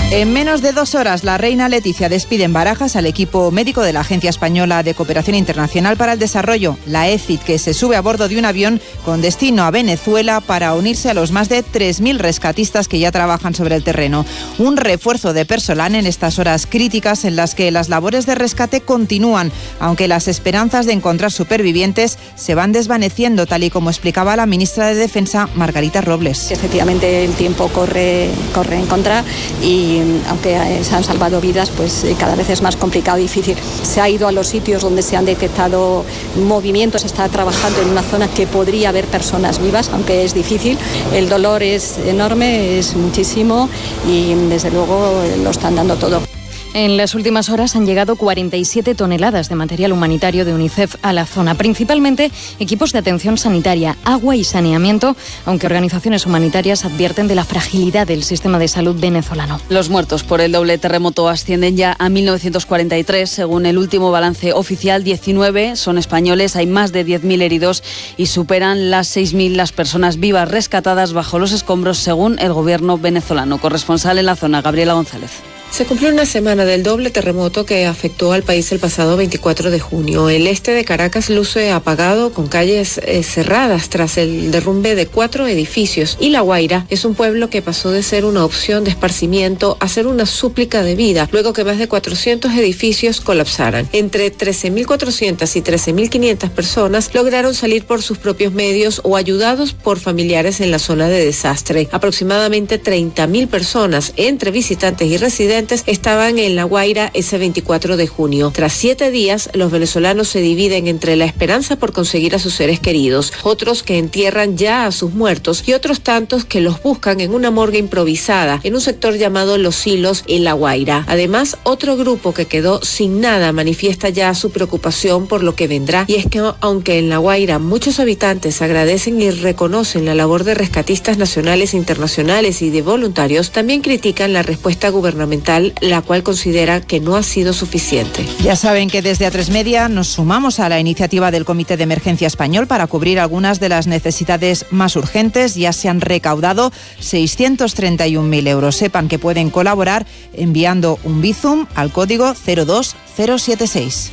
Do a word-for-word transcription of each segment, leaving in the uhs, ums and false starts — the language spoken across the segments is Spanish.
En menos de dos horas, la reina Leticia despide en Barajas al equipo médico de la Agencia Española de Cooperación Internacional para el Desarrollo, la E C I D, que se sube a bordo de un avión con destino a Venezuela para unirse a los más de tres mil rescatistas que ya trabajan sobre el terreno. Un refuerzo de personal en estas horas críticas en las que las labores de rescate continúan, aunque las esperanzas de encontrar supervivientes se van desvaneciendo, tal y como explicaba la ministra de Defensa, Margarita Robles. Efectivamente, el tiempo corre, corre en contra y aunque se han salvado vidas, pues cada vez es más complicado y difícil. Se ha ido a los sitios donde se han detectado movimientos, se está trabajando en una zona que podría haber personas vivas, aunque es difícil. El dolor es enorme, es muchísimo y desde luego lo están dando todo. En las últimas horas han llegado cuarenta y siete toneladas de material humanitario de UNICEF a la zona, principalmente equipos de atención sanitaria, agua y saneamiento, aunque organizaciones humanitarias advierten de la fragilidad del sistema de salud venezolano. Los muertos por el doble terremoto ascienden ya a mil novecientos cuarenta y tres. Según el último balance oficial, diecinueve son españoles, hay más de diez mil heridos y superan las seis mil las personas vivas rescatadas bajo los escombros, según el gobierno venezolano. Corresponsal en la zona, Gabriela González. Se cumplió una semana del doble terremoto que afectó al país el pasado veinticuatro de junio. El este de Caracas luce apagado, con calles eh, cerradas tras el derrumbe de cuatro edificios. Y La Guaira es un pueblo que pasó de ser una opción de esparcimiento a ser una súplica de vida, luego que más de cuatrocientos edificios colapsaran. Entre trece mil cuatrocientas y trece mil quinientas personas lograron salir por sus propios medios o ayudados por familiares en la zona de desastre. Aproximadamente treinta mil personas, entre visitantes y residentes, estaban en La Guaira ese veinticuatro de junio. Tras siete días, los venezolanos se dividen entre la esperanza por conseguir a sus seres queridos, otros que entierran ya a sus muertos y otros tantos que los buscan en una morgue improvisada en un sector llamado Los Silos en La Guaira. Además, otro grupo que quedó sin nada manifiesta ya su preocupación por lo que vendrá, y es que aunque en La Guaira muchos habitantes agradecen y reconocen la labor de rescatistas nacionales, internacionales y de voluntarios, también critican la respuesta gubernamental, la cual considera que no ha sido suficiente. Ya saben que desde A tres Media nos sumamos a la iniciativa del Comité de Emergencia Español para cubrir algunas de las necesidades más urgentes. Ya se han recaudado seiscientos treinta y un mil euros. Sepan que pueden colaborar enviando un Bizum al código cero dos cero siete seis.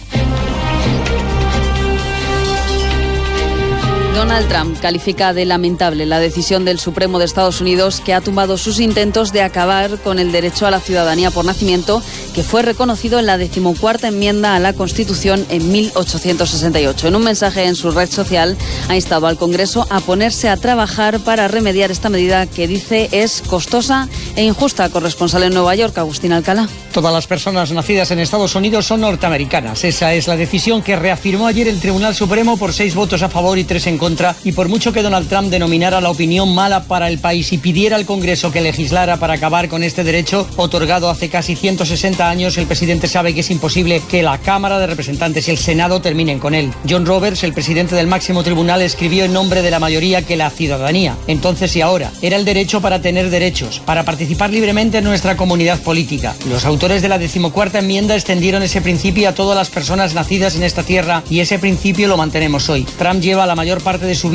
Donald Trump califica de lamentable la decisión del Supremo de Estados Unidos, que ha tumbado sus intentos de acabar con el derecho a la ciudadanía por nacimiento, que fue reconocido en la decimocuarta enmienda a la Constitución en mil ochocientos sesenta y ocho. En un mensaje en su red social, ha instado al Congreso a ponerse a trabajar para remediar esta medida que dice es costosa e injusta. Corresponsal en Nueva York, Agustín Alcalá. Todas las personas nacidas en Estados Unidos son norteamericanas. Esa es la decisión que reafirmó ayer el Tribunal Supremo por seis votos a favor y tres en contra. Y por mucho que Donald Trump denominara la opinión mala para el país y pidiera al Congreso que legislara para acabar con este derecho otorgado hace casi ciento sesenta años, el presidente sabe que es imposible que la Cámara de Representantes y el Senado terminen con él. John Roberts, el presidente del máximo tribunal, escribió en nombre de la mayoría que la ciudadanía, entonces y ahora, era el derecho para tener derechos, para participar libremente en nuestra comunidad política. Los autores de la decimocuarta enmienda extendieron ese principio a todas las personas nacidas en esta tierra y ese principio lo mantenemos hoy. Trump lleva la mayor parte de su